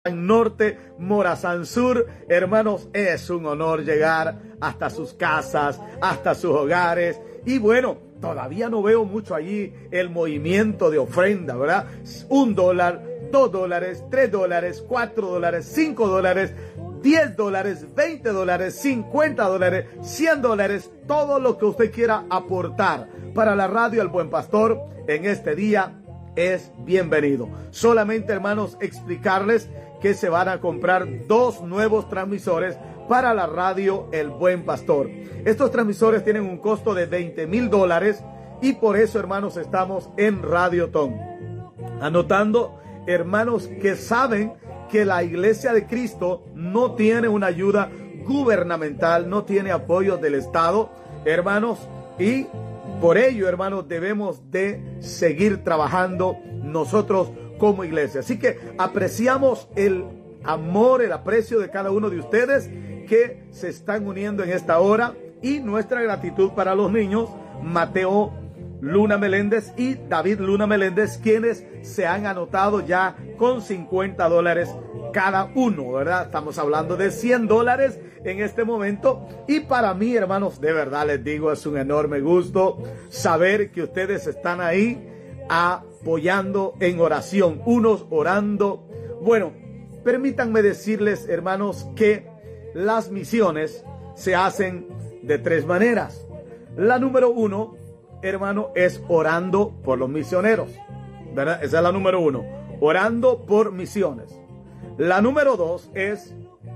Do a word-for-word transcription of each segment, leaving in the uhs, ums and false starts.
Norte, Morazán Sur. Hermanos, es un honor llegar hasta sus casas, hasta sus hogares. Y bueno, todavía no veo mucho allí el movimiento de ofrenda, ¿verdad? Un dólar, dos dólares, tres dólares, cuatro dólares, cinco dólares, diez dólares, veinte dólares, cincuenta dólares, cien dólares, todo lo que usted quiera aportar para la radio El Buen Pastor en este día es bienvenido. Solamente, hermanos, explicarles que se van a comprar dos nuevos transmisores para la radio El Buen Pastor. Estos transmisores tienen un costo de veinte mil dólares y por eso, hermanos, estamos en Radiotón. Anotando, hermanos, que saben que la Iglesia de Cristo no tiene una ayuda gubernamental, no tiene apoyo del Estado, hermanos, y por ello, hermanos, debemos de seguir trabajando nosotros como iglesia. Así que apreciamos el amor, el aprecio de cada uno de ustedes que se están uniendo en esta hora y nuestra gratitud para los niños Mateo Luna Meléndez y David Luna Meléndez, quienes se han anotado ya con cincuenta dólares cada uno, ¿verdad? Estamos hablando de cien dólares en este momento. Y para mí, hermanos, de verdad les digo, es un enorme gusto saber que ustedes están ahí apoyando en oración, unos orando. Bueno, permítanme decirles, hermanos, que las misiones se hacen de tres maneras. La número uno, hermano, es orando por los misioneros, ¿verdad? Esa es la número uno, orando por misiones. La número dos es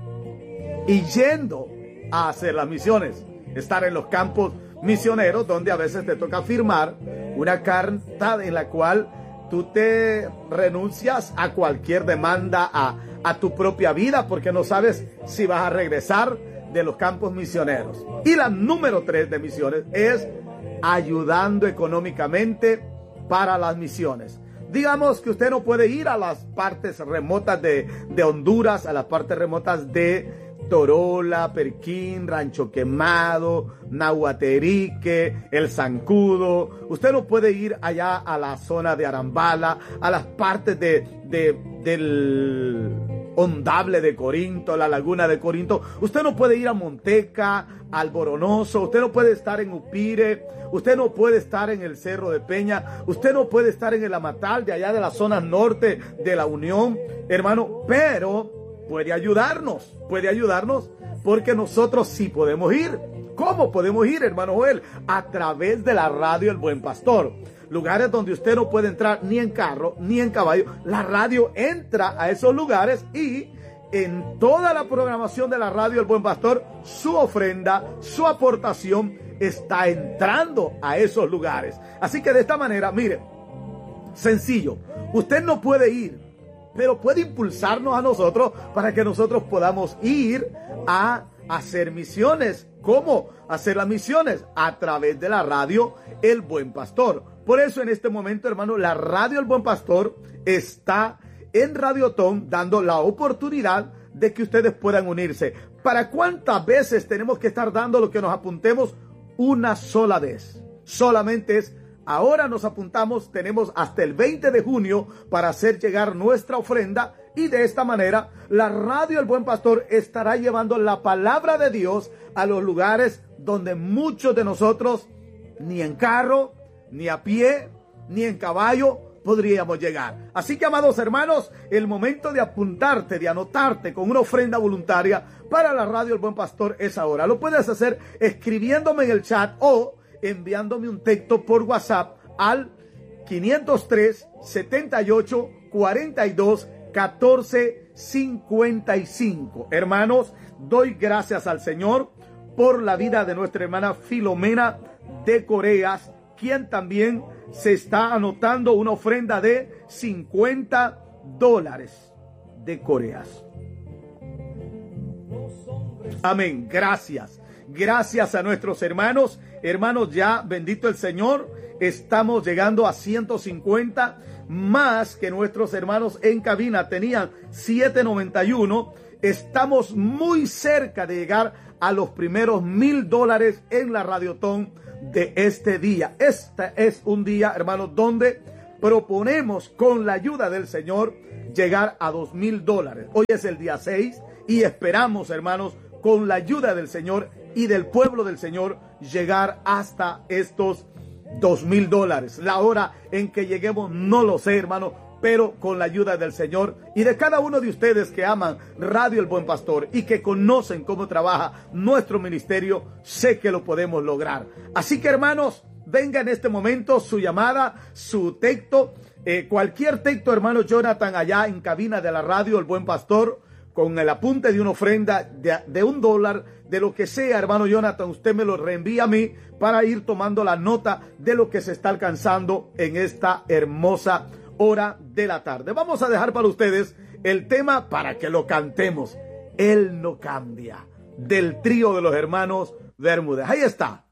y yendo a hacer las misiones, estar en los campos misioneros, donde a veces te toca firmar una carta en la cual tú te renuncias a cualquier demanda, a, a tu propia vida, porque no sabes si vas a regresar de los campos misioneros. Y la número tres de misiones es ayudando económicamente para las misiones. Digamos que usted no puede ir a las partes remotas de, de Honduras, a las partes remotas de Torola, Perquín, Rancho Quemado, Nahuaterique, El Zancudo. Usted no puede ir allá a la zona de Arambala, a las partes de, de, del Hondable de Corinto, la Laguna de Corinto. Usted no puede ir a Monteca, al Boronoso. Usted no puede estar en Upire. Usted no puede estar en el Cerro de Peña. Usted no puede estar en el Amatal, de allá de la zona norte de la Unión, hermano. Pero puede ayudarnos, puede ayudarnos porque nosotros sí podemos ir. ¿Cómo podemos ir, hermano Joel? A través de la radio El Buen Pastor. Lugares donde usted no puede entrar ni en carro, ni en caballo. La radio entra a esos lugares y en toda la programación de la radio El Buen Pastor, su ofrenda, su aportación está entrando a esos lugares. Así que de esta manera, mire, sencillo, usted no puede ir, pero puede impulsarnos a nosotros para que nosotros podamos ir a hacer misiones. ¿Cómo hacer las misiones? A través de la radio El Buen Pastor. Por eso en este momento, hermano, la radio El Buen Pastor está en Radiotón dando la oportunidad de que ustedes puedan unirse. ¿Para cuántas veces tenemos que estar dando lo que nos apuntemos? Una sola vez. Solamente es ahora nos apuntamos, tenemos hasta el veinte de junio para hacer llegar nuestra ofrenda y de esta manera la radio El Buen Pastor estará llevando la palabra de Dios a los lugares donde muchos de nosotros ni en carro, ni a pie, ni en caballo podríamos llegar. Así que, amados hermanos, el momento de apuntarte, de anotarte con una ofrenda voluntaria para la radio El Buen Pastor es ahora. Lo puedes hacer escribiéndome en el chat o enviándome un texto por WhatsApp al quinientos tres, setenta y ocho, cuarenta y dos, catorce, cincuenta y cinco. Hermanos, doy gracias al Señor por la vida de nuestra hermana Filomena de Coreas, quien también se está anotando una ofrenda de cincuenta dólares de Coreas. Amén. Gracias. Gracias a nuestros hermanos. Hermanos, ya bendito el Señor, estamos llegando a ciento cincuenta, más que nuestros hermanos en cabina tenían setecientos noventa y uno. Estamos muy cerca de llegar a los primeros mil dólares en la Radiotón de este día. Este es un día, hermanos, donde proponemos con la ayuda del Señor llegar a dos mil dólares. Hoy es el día seis y esperamos, hermanos, con la ayuda del Señor y del pueblo del Señor, llegar hasta estos dos mil dólares. La hora en que lleguemos no lo sé, hermano, pero con la ayuda del Señor y de cada uno de ustedes que aman Radio El Buen Pastor y que conocen cómo trabaja nuestro ministerio, sé que lo podemos lograr. Así que, hermanos, venga en este momento su llamada, su texto, eh, cualquier texto, hermano Jonathan, allá en cabina de la radio El Buen Pastor, con el apunte de una ofrenda de, de un dólar, de lo que sea, hermano Jonathan, usted me lo reenvía a mí para ir tomando la nota de lo que se está alcanzando en esta hermosa hora de la tarde. Vamos a dejar para ustedes el tema para que lo cantemos. Él no cambia, del trío de los hermanos Bermúdez. Ahí está.